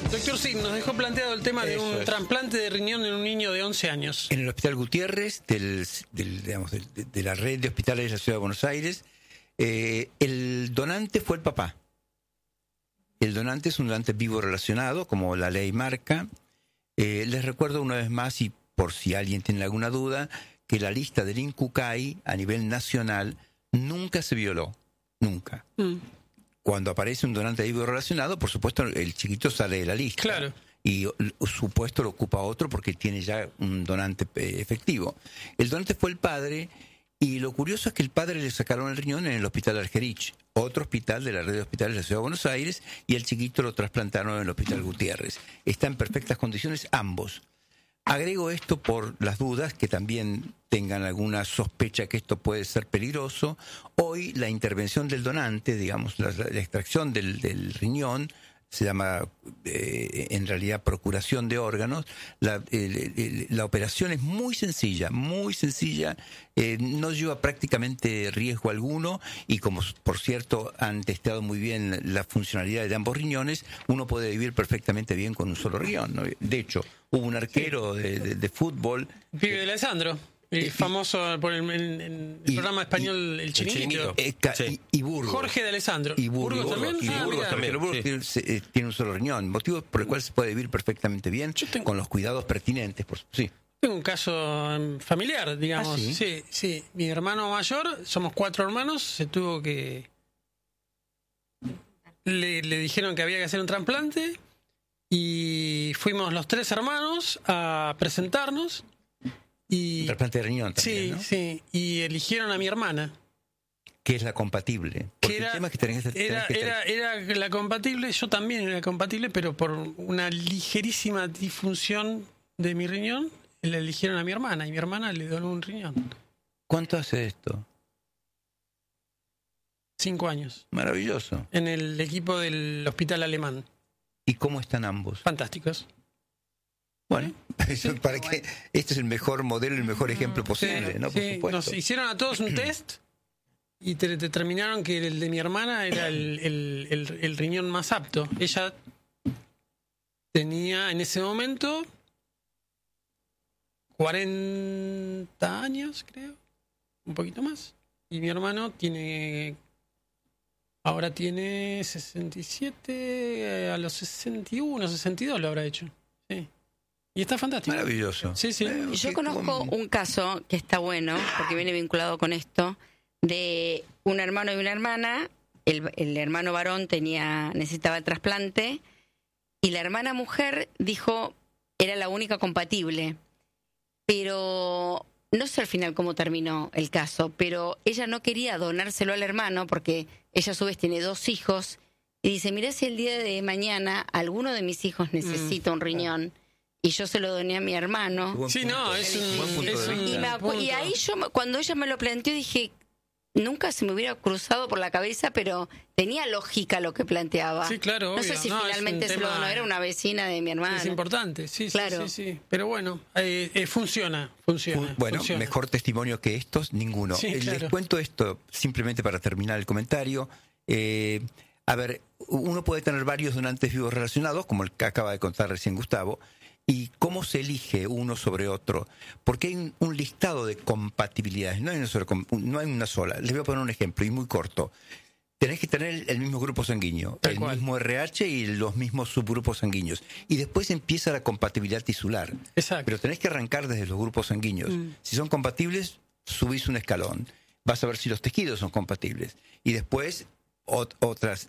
Doctor Sig, nos dejó planteado el tema de un trasplante de riñón en un niño de 11 años. En el Hospital Gutiérrez, de la red de hospitales de la Ciudad de Buenos Aires, el donante fue el papá. El donante es un donante vivo relacionado, como la ley marca. Les recuerdo una vez más, y por si alguien tiene alguna duda, que la lista del INCUCAI a nivel nacional nunca se violó. Nunca. Cuando aparece un donante vivo relacionado, por supuesto, el chiquito sale de la lista. Claro. Y su puesto lo ocupa otro porque tiene ya un donante efectivo. El donante fue el padre, y lo curioso es que el padre le sacaron el riñón en el Hospital Argerich, otro hospital de la red de hospitales de la Ciudad de Buenos Aires, y el chiquito lo trasplantaron en el Hospital Gutiérrez. Está en perfectas condiciones ambos. Agrego esto por las dudas, que también tengan alguna sospecha que esto puede ser peligroso. Hoy la intervención del donante, digamos, la extracción del riñón, se llama en realidad procuración de órganos. La operación es muy sencilla, no lleva prácticamente riesgo alguno, y como por cierto han testeado muy bien la funcionalidad de ambos riñones, uno puede vivir perfectamente bien con un solo riñón, ¿no? De hecho, hubo un arquero de fútbol, Pibe de Alessandro, famoso por el programa español El Chiringuito. Y Burgos. Jorge de Alessandro. Y Burgos también. Pero Burgos tiene un solo riñón, motivo por el cual se puede vivir perfectamente bien, con los cuidados pertinentes. Tengo un caso familiar, digamos. Sí. Mi hermano mayor, somos 4 hermanos, se tuvo que... Le dijeron que había que hacer un trasplante, y fuimos los 3 hermanos a presentarnos. Y, trasplante de riñón también, ¿no? Sí, y eligieron a mi hermana. Que es la compatible. Porque el tema es que era la compatible, yo también era compatible, pero por una ligerísima disfunción de mi riñón, le eligieron a mi hermana, y mi hermana le donó un riñón. ¿Cuánto hace esto? 5 años. Maravilloso. En el equipo del hospital alemán. ¿Y cómo están ambos? Fantásticos. Bueno, para que este es el mejor modelo, el mejor ejemplo posible, ¿no? Por supuesto. Nos hicieron a todos un test y determinaron que el de mi hermana era el riñón más apto. Ella tenía en ese momento 40 años, creo, un poquito más. Y mi hermano ahora tiene 67, a los 61, 62 lo habrá hecho. Sí. Y está fantástico. Maravilloso. Sí. Yo conozco un caso que está bueno, porque viene vinculado con esto, de un hermano y una hermana. El hermano varón necesitaba el trasplante, y la hermana mujer dijo era la única compatible. Pero no sé al final cómo terminó el caso, pero ella no quería donárselo al hermano porque ella a su vez tiene 2 hijos, y dice, mirá, si el día de mañana alguno de mis hijos necesita un riñón y yo se lo doné a mi hermano. Sí, no, es un y ahí cuando ella me lo planteó, dije, nunca se me hubiera cruzado por la cabeza, pero tenía lógica lo que planteaba. Sí, claro, no sé si finalmente se lo donó, era una vecina de mi hermano. Es importante, claro. Sí. Pero bueno, funciona. Bueno, funciona. Mejor testimonio que estos, ninguno. Sí, claro. Les cuento esto simplemente para terminar el comentario. A ver, uno puede tener varios donantes vivos relacionados, como el que acaba de contar recién Gustavo. ¿Y cómo se elige uno sobre otro? Porque hay un listado de compatibilidades, no hay una sola. Les voy a poner un ejemplo, y muy corto. Tenés que tener el mismo grupo sanguíneo, mismo RH y los mismos subgrupos sanguíneos. Y después empieza la compatibilidad tisular. Exacto. Pero tenés que arrancar desde los grupos sanguíneos. Si son compatibles, subís un escalón. Vas a ver si los tejidos son compatibles. Y después otras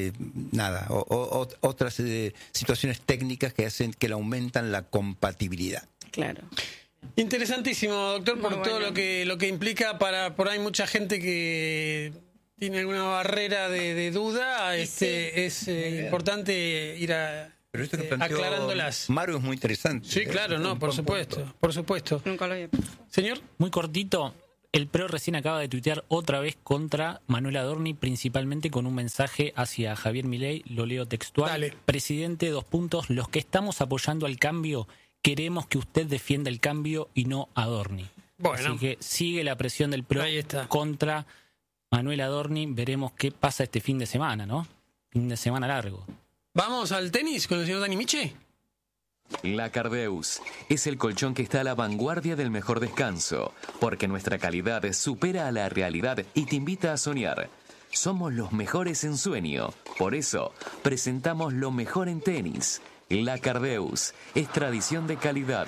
situaciones técnicas que hacen que le aumentan la compatibilidad. Claro. Interesantísimo, doctor, por todo lo que implica para por ahí mucha gente que tiene alguna barrera de duda. Es importante ir Pero esto que planteó aclarándolas. Maru es muy interesante. Sí, claro, por supuesto. Nunca lo había. Señor. Muy cortito. El PRO recién acaba de tuitear otra vez contra Manuel Adorni, principalmente con un mensaje hacia Javier Milei, lo leo textual. Dale. Presidente, los que estamos apoyando al cambio, queremos que usted defienda el cambio y no Adorni. Bueno. Así que sigue la presión del PRO contra Manuel Adorni. Veremos qué pasa este fin de semana, ¿no? Fin de semana largo. Vamos al tenis con el señor Dani Miche. La Cardeus es el colchón que está a la vanguardia del mejor descanso, porque nuestra calidad supera a la realidad y te invita a soñar. Somos los mejores en sueño, por eso presentamos lo mejor en tenis. La Cardeus es tradición de calidad.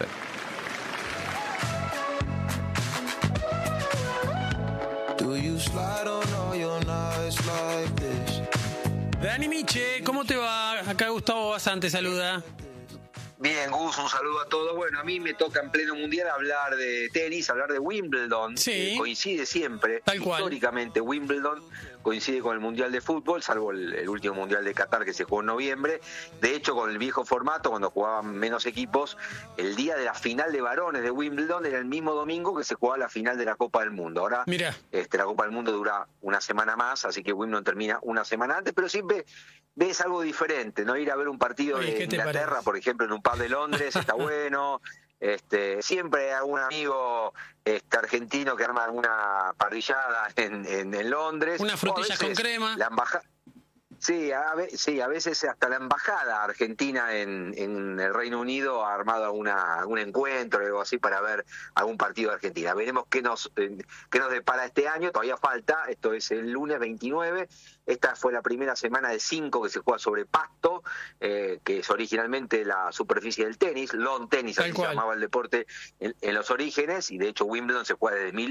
Dani Miche, ¿cómo te va? Acá Gustavo Basante saluda. Bien, Gus, un saludo a todos. Bueno, a mí me toca en pleno mundial hablar de tenis, hablar de Wimbledon. Sí. Coincide siempre, Tal cual. históricamente Wimbledon coincide con el Mundial de Fútbol, salvo el último Mundial de Qatar que se jugó en noviembre. De hecho, con el viejo formato, cuando jugaban menos equipos, el día de la final de varones de Wimbledon era el mismo domingo que se jugaba la final de la Copa del Mundo. Ahora, Mirá. la Copa del Mundo dura una semana más, así que Wimbledon termina una semana antes, pero siempre ves algo diferente, ¿no? Ir a ver un partido Oye, de ¿qué te Inglaterra, parece? por ejemplo, en un pub de Londres, está bueno. Siempre hay algún amigo argentino que arma alguna parrillada en Londres. Unas frutillas con crema. La embajada. Sí, a veces hasta la embajada argentina en el Reino Unido ha armado algún encuentro o algo así para ver algún partido de Argentina. Veremos qué nos depara este año, todavía falta, esto es el lunes 29, esta fue la primera semana de 5 que se juega sobre pasto, que es originalmente la superficie del tenis, lawn tenis, así se llamaba el deporte en los orígenes, y de hecho Wimbledon se juega desde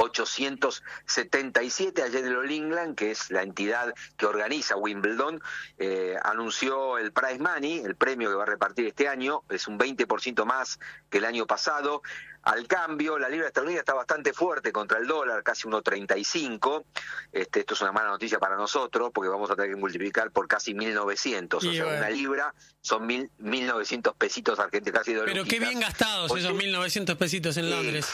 1877, allá en el All England, que es la entidad que organiza Wimbledon, anunció el prize money, el premio que va a repartir este año, es un 20% más que el año pasado. Al cambio, la libra esterlina está bastante fuerte contra el dólar, casi 1.35. Esto es una mala noticia para nosotros, porque vamos a tener que multiplicar por casi 1.900. O sea, una libra son 1.900 pesitos argentinos, casi $2. Pero qué bien gastados esos 1.900 pesitos en Londres.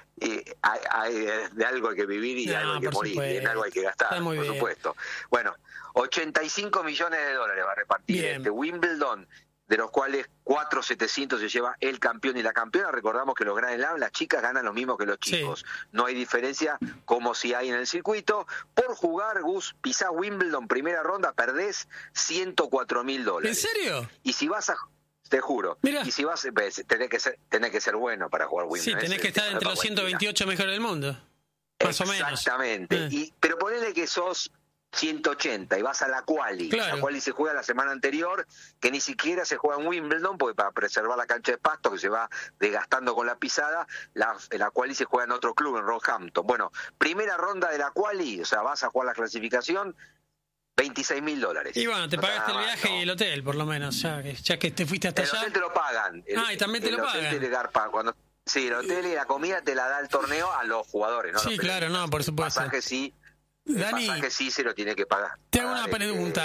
De algo hay que vivir y de algo hay que morir, y en algo hay que gastar, por supuesto. Bueno, 85 millones de dólares va a repartir Wimbledon, de los cuales 4.700 se lleva el campeón y la campeona. Recordamos que los Grand Slam, las chicas ganan lo mismo que los chicos. Sí. No hay diferencia como si hay en el circuito. Por jugar, Gus, pisás Wimbledon primera ronda, perdés $104.000. ¿En serio? Y si vas a... Te juro. Mirá. Y si vas, tenés que ser bueno para jugar Wimbledon. Sí, tenés que estar entre los 128 mejores del mundo. Más o menos. Exactamente. Pero ponele que sos 180 y vas a la quali. Claro. La quali se juega la semana anterior, que ni siquiera se juega en Wimbledon, porque para preservar la cancha de pasto que se va desgastando con la pisada, la quali se juega en otro club, en Roehampton. Bueno, primera ronda de la quali, o sea, vas a jugar la clasificación, $26.000. Y bueno, te pagaste el viaje y el hotel, por lo menos, ya que te fuiste hasta allá. El hotel te lo pagan. Y también te lo pagan. El hotel te garpa sí, el hotel y la comida te la da el torneo a los jugadores, ¿no? Sí, claro, no, por supuesto. El pasaje sí. Dani, el pasaje sí se lo tiene que pagar. Te hago una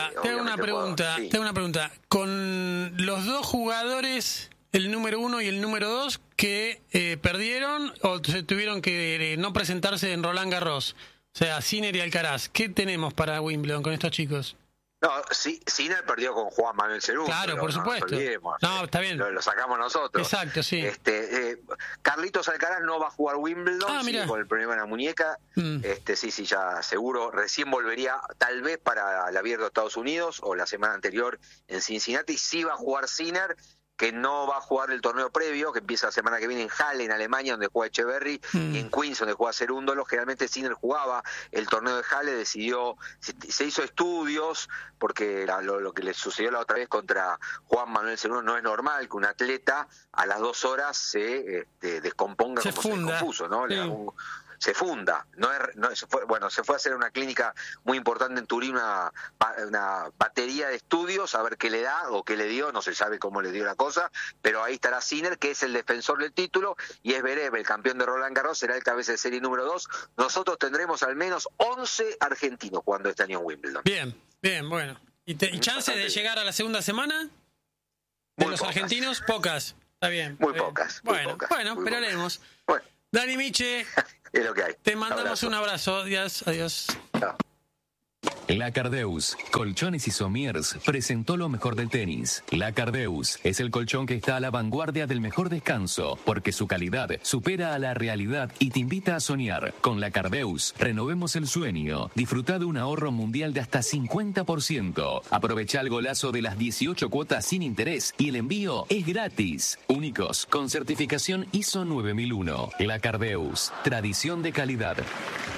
pregunta. Con los dos jugadores, el número 1 y el número 2, que perdieron o se tuvieron que no presentarse en Roland Garros, o sea, Sinner y Alcaraz, ¿qué tenemos para Wimbledon con estos chicos? No, sí, Sinner perdió con Juan Manuel Cerúndolo. Claro, por supuesto. No, está bien. Lo sacamos nosotros. Exacto, sí. Carlitos Alcaraz no va a jugar Wimbledon, sí, con el problema de la muñeca. Sí, ya seguro. Recién volvería, tal vez para el Abierto de Estados Unidos o la semana anterior en Cincinnati. Sí va a jugar Sinner, que no va a jugar el torneo previo, que empieza la semana que viene en Halle, en Alemania, donde juega Echeverry, y en Queens, donde juega Cerúndolo. Generalmente Sinner jugaba el torneo de Halle, se hizo estudios, porque lo que le sucedió la otra vez contra Juan Manuel Cerúndolo no es normal que un atleta a las 2 horas se descomponga, se descompuso, ¿no? Sí. Se funda. Se fue a hacer una clínica muy importante en Turín, una batería de estudios, a ver qué le da o qué le dio, no se sabe cómo le dio la cosa, pero ahí estará Sinner, que es el defensor del título, y Zverev, el campeón de Roland Garros, será el cabeza de serie número 2. Nosotros tendremos al menos 11 argentinos jugando este año en Wimbledon. Bien, bueno. ¿Y chance de llegar a la segunda semana? ¿De los argentinos? Pocas. Está bien. Muy pocas. Bueno, esperaremos. Bueno. Dani Miche, es lo que hay. Te mandamos un abrazo. Adiós. Chao. La Cardeus, Colchones y Somiers, presentó lo mejor del tenis. La Cardeus es el colchón que está a la vanguardia del mejor descanso, porque su calidad supera a la realidad y te invita a soñar. Con La Cardeus, renovemos el sueño. Disfruta de un ahorro mundial de hasta 50%. Aprovecha el golazo de las 18 cuotas sin interés y el envío es gratis. Únicos, con certificación ISO 9001. La Cardeus, tradición de calidad.